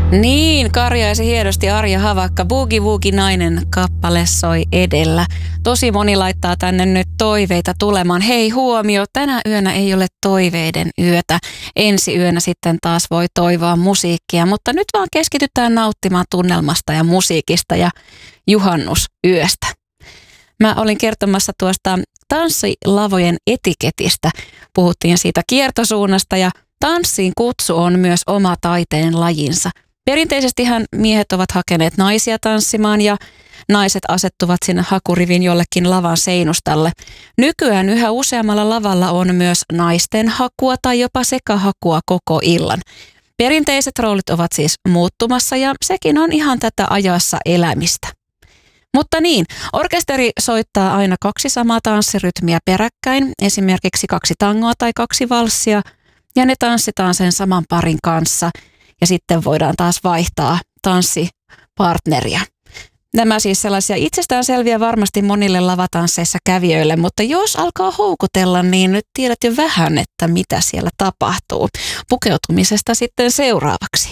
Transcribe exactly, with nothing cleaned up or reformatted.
Niin, karjaisi hienosti Arja Havakka. Boogie Woogie nainen kappale soi edellä. Tosi moni laittaa tänne nyt toiveita tulemaan. Hei huomio, tänä yönä ei ole toiveiden yötä. Ensi yönä sitten taas voi toivoa musiikkia, mutta nyt vaan keskitytään nauttimaan tunnelmasta ja musiikista ja juhannusyöstä. Mä olin kertomassa tuosta tanssilavojen etiketistä. Puhuttiin siitä kiertosuunnasta ja tanssiin kutsu on myös oma taiteen lajinsa. Perinteisestihän miehet ovat hakeneet naisia tanssimaan ja naiset asettuvat sinne hakurivin jollekin lavan seinustalle. Nykyään yhä useammalla lavalla on myös naisten hakua tai jopa sekahakua koko illan. Perinteiset roolit ovat siis muuttumassa ja sekin on ihan tätä ajassa elämistä. Mutta niin, orkesteri soittaa aina kaksi samaa tanssirytmiä peräkkäin, esimerkiksi kaksi tangoa tai kaksi valssia, ja ne tanssitaan sen saman parin kanssa. Ja sitten voidaan taas vaihtaa tanssipartneria. Nämä siis sellaisia itsestäänselviä varmasti monille lavatansseissa kävijöille, mutta jos alkaa houkutella, niin nyt tiedät jo vähän, että mitä siellä tapahtuu. Pukeutumisesta sitten seuraavaksi.